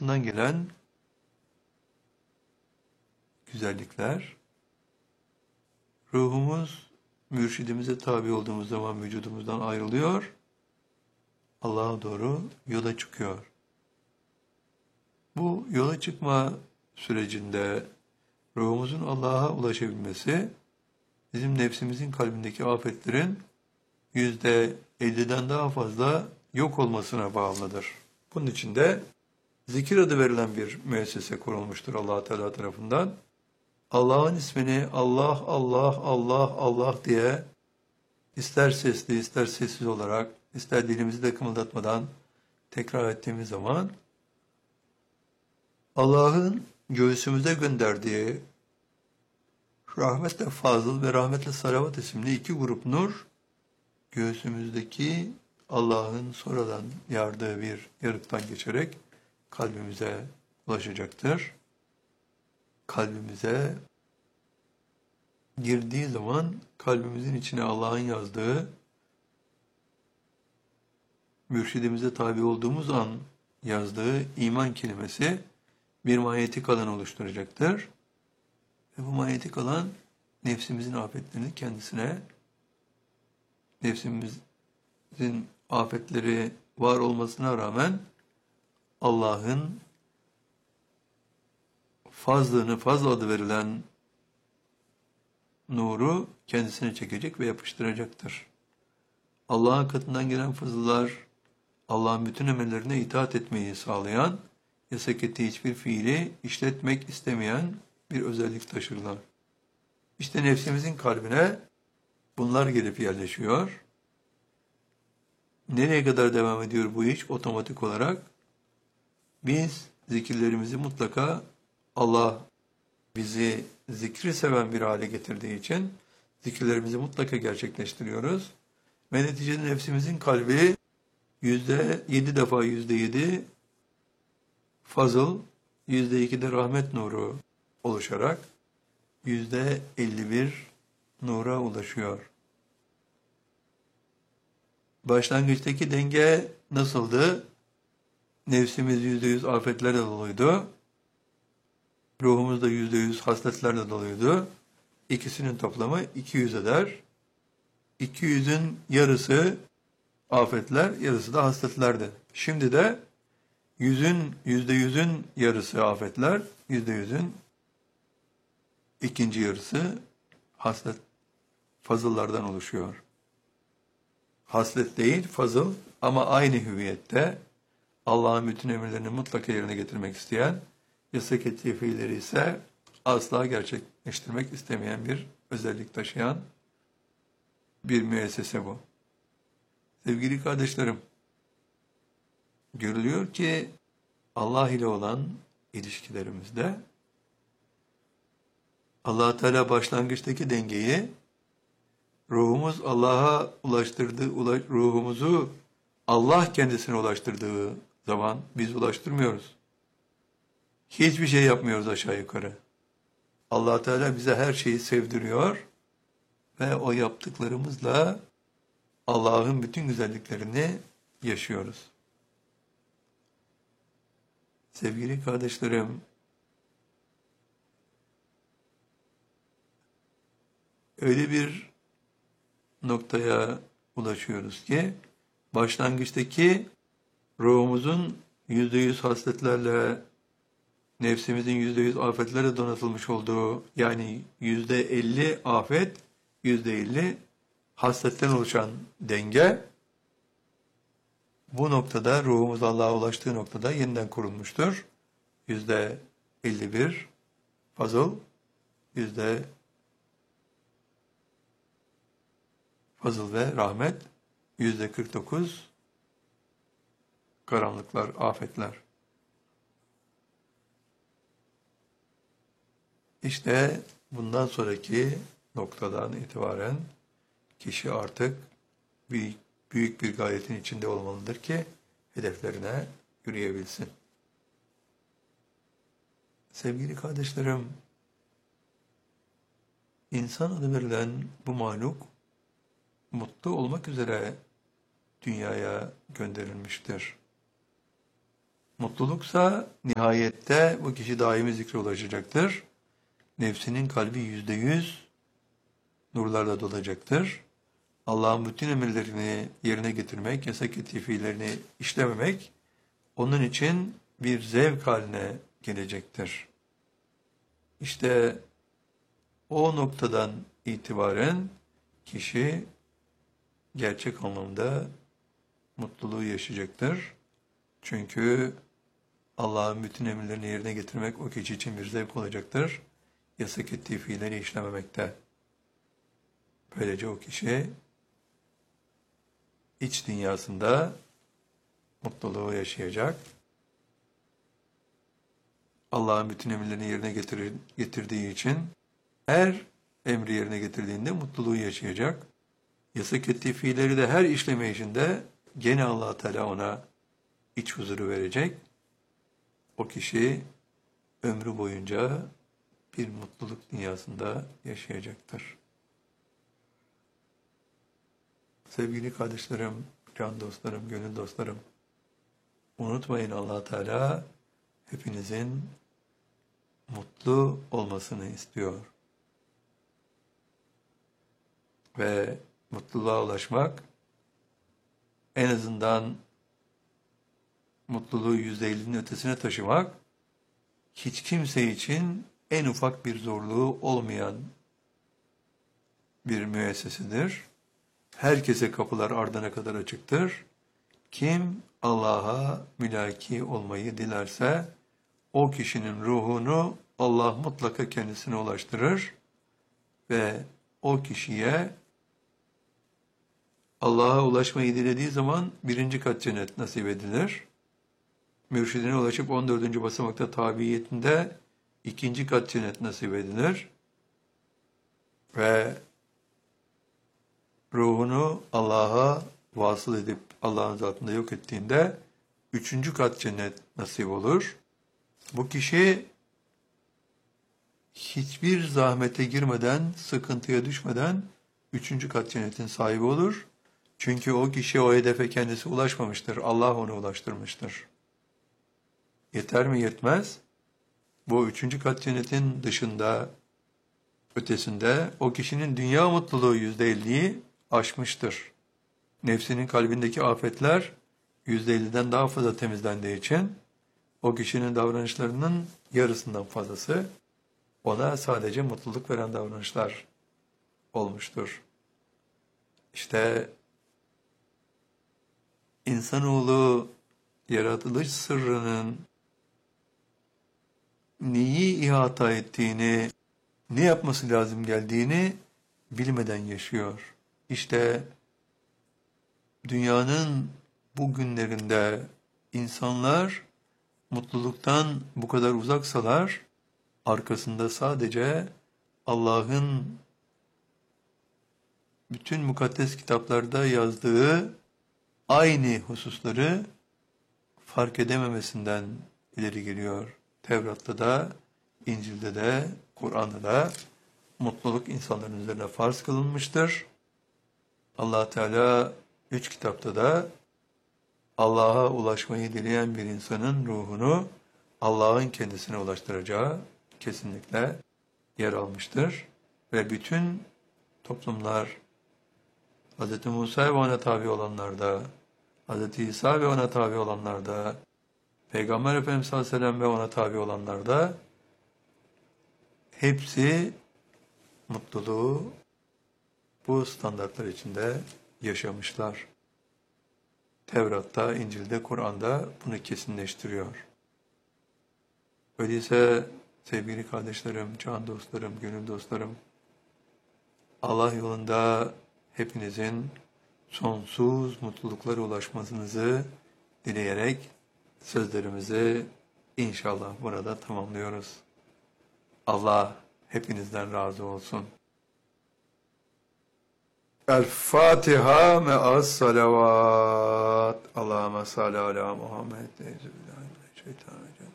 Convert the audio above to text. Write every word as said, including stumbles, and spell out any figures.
katından gelen güzellikler, ruhumuz mürşidimize tabi olduğumuz zaman vücudumuzdan ayrılıyor, Allah'a doğru yola çıkıyor. Bu yola çıkma sürecinde ruhumuzun Allah'a ulaşabilmesi, bizim nefsimizin kalbindeki afetlerin yüzde elliden daha fazla yok olmasına bağlıdır. Bunun için de zikir adı verilen bir müessese kurulmuştur Allah Teala tarafından. Allah'ın ismini Allah, Allah, Allah, Allah diye ister sesli, ister sessiz olarak, ister dilimizi de kımıldatmadan tekrar ettiğimiz zaman Allah'ın göğsümüze gönderdiği rahmetle fazıl ve rahmetle salavat isimli iki grup nur, göğsümüzdeki Allah'ın sonradan yardığı bir yarıktan geçerek kalbimize ulaşacaktır. Kalbimize girdiği zaman kalbimizin içine Allah'ın yazdığı, mürşidimize tabi olduğumuz an yazdığı iman kelimesi bir manyetik alan oluşturacaktır. Ve bu manyetik alan nefsimizin afetlerini kendisine, nefsimizin afetleri var olmasına rağmen Allah'ın fazlını, fazla adı verilen nuru kendisine çekecek ve yapıştıracaktır. Allah'ın katından gelen fızıllar, Allah'ın bütün emirlerine itaat etmeyi sağlayan, yasak ettiği hiçbir fiili işletmek istemeyen bir özellik taşırlar. İşte nefsimizin kalbine bunlar gelip yerleşiyor. Nereye kadar devam ediyor bu iş? Otomatik olarak biz zikirlerimizi mutlaka Allah bizi zikri seven bir hale getirdiği için zikirlerimizi mutlaka gerçekleştiriyoruz. Ve neticede nefsimizin kalbi yüzde yedi defa yüzde yedi fazıl, yüzde iki de rahmet nuru oluşarak yüzde elli bir nura ulaşıyor. Başlangıçtaki denge nasıldı? Nefsimiz yüzde yüz afetlerle doluydu. Ruhumuz da yüzde yüz hasletlerle doluydu. İkisinin toplamı iki yüz eder. iki yüzün yarısı afetler, yarısı da hasletlerdi. Şimdi de yüzün, yüzde yüzün yarısı afetler, yüzde yüzün ikinci yarısı haslet, fazıllardan oluşuyor. Haslet değil, fazıl ama aynı hüviyette Allah'ın bütün emirlerini mutlaka yerine getirmek isteyen, yasak ettiği fiilleri ise asla gerçekleştirmek istemeyen bir özellik taşıyan bir müessese bu. Sevgili kardeşlerim, görülüyor ki Allah ile olan ilişkilerimizde Allah Teala başlangıçtaki dengeyi ruhumuz Allah'a ulaştırdığı, ulaş, ruhumuzu Allah kendisine ulaştırdığı zaman biz ulaştırmıyoruz. Hiçbir şey yapmıyoruz aşağı yukarı. Allah Teala bize her şeyi sevdiriyor ve o yaptıklarımızla Allah'ın bütün güzelliklerini yaşıyoruz. Sevgili kardeşlerim, öyle bir noktaya ulaşıyoruz ki başlangıçtaki ruhumuzun yüzde yüz hasletlerle, nefsimizin yüzde yüz afetlerle donatılmış olduğu, yani yüzde elli afet, yüzde elli hasletten oluşan denge, bu noktada ruhumuz Allah'a ulaştığı noktada yeniden kurulmuştur. Yüzde elli bir fazıl, yüzde fazıl ve rahmet, yüzde kırk dokuz karanlıklar, afetler. İşte bundan sonraki noktadan itibaren kişi artık büyük, büyük bir gayretin içinde olmalıdır ki hedeflerine yürüyebilsin. Sevgili kardeşlerim, insan adı verilen bu mahluk mutlu olmak üzere dünyaya gönderilmiştir. Mutluluksa nihayette bu kişi daimi zikre ulaşacaktır. Nefsinin kalbi yüzde yüz nurlarla dolacaktır. Allah'ın bütün emirlerini yerine getirmek, yasak ettiği fiillerini işlememek onun için bir zevk haline gelecektir. İşte o noktadan itibaren kişi gerçek anlamda mutluluğu yaşayacaktır. Çünkü Allah'ın bütün emirlerini yerine getirmek o kişi için bir zevk olacaktır. Yasak ettiği fiilleri işlememekte. Böylece o kişi iç dünyasında mutluluğu yaşayacak. Allah'ın bütün emirlerini yerine getirir, getirdiği için her emri yerine getirdiğinde mutluluğu yaşayacak. Yasak ettiği fiilleri de her işlemeyişinde gene Allah Teala ona iç huzuru verecek. O kişi ömrü boyunca bir mutluluk dünyasında yaşayacaktır. Sevgili kardeşlerim, can dostlarım, gönül dostlarım, unutmayın Allah Teala hepinizin mutlu olmasını istiyor. Ve mutluluğa ulaşmak, en azından mutluluğu yüzde ellinin ötesine taşımak, hiç kimse için en ufak bir zorluğu olmayan bir müessesedir. Herkese kapılar ardına kadar açıktır. Kim Allah'a mülaki olmayı dilerse, o kişinin ruhunu Allah mutlaka kendisine ulaştırır ve o kişiye Allah'a ulaşmayı dilediği zaman birinci kat cennet nasip edilir. Mürşidine ulaşıp on dördüncü basamakta tabiyetinde ikinci kat cennet nasip edilir. Ve ruhunu Allah'a vasıl edip Allah'ın zatında yok ettiğinde üçüncü kat cennet nasip olur. Bu kişi hiçbir zahmete girmeden, sıkıntıya düşmeden üçüncü kat cennetin sahibi olur. Çünkü o kişi o hedefe kendisi ulaşmamıştır. Allah onu ulaştırmıştır. Yeter mi? Yetmez. Bu üçüncü kat cennetin dışında, ötesinde o kişinin dünya mutluluğu yüzde elliyi aşmıştır. Nefsinin kalbindeki afetler yüzde elliden daha fazla temizlendiği için o kişinin davranışlarının yarısından fazlası ona sadece mutluluk veren davranışlar olmuştur. İşte insanoğlu yaratılış sırrının neyi ihata ettiğini, ne yapması lazım geldiğini bilmeden yaşıyor. İşte dünyanın bu günlerinde insanlar mutluluktan bu kadar uzaksalar, arkasında sadece Allah'ın bütün mukaddes kitaplarda yazdığı aynı hususları fark edememesinden ileri geliyor. Tevrat'ta da, İncil'de de, Kur'an'da da mutluluk insanların üzerine farz kılınmıştır. Allah Teala üç kitapta da Allah'a ulaşmayı dileyen bir insanın ruhunu Allah'ın kendisine ulaştıracağı kesinlikle yer almıştır. Ve bütün toplumlar, Hz. Musa ve ona tabi olanlarda, Hz. İsa ve ona tabi olanlarda, Peygamber Efendimiz sallallahu aleyhi ve sellem ve ona tabi olanlarda hepsi mutluluğu bu standartlar içinde yaşamışlar. Tevrat'ta, İncil'de, Kur'an'da bunu kesinleştiriyor. Öyleyse sevgili kardeşlerim, can dostlarım, gönül dostlarım, Allah yolunda hepinizin sonsuz mutluluklara ulaşmasınızı dileyerek sözlerimizi inşallah burada tamamlıyoruz. Allah hepinizden razı olsun. El-Fatiha me'as salavat. Allahümme salli ala Muhammed. Şeytanirracim.